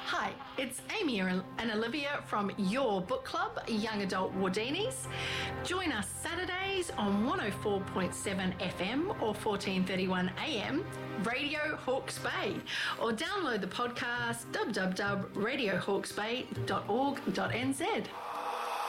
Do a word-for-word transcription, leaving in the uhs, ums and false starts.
Hi, it's Amy and Olivia from your book club, Young Adult Wardinis. Join us Saturdays on one oh four point seven F M or fourteen thirty-one A M, Radio Hawke's Bay, or download the podcast w w w dot radio hawke's bay dot org dot n z.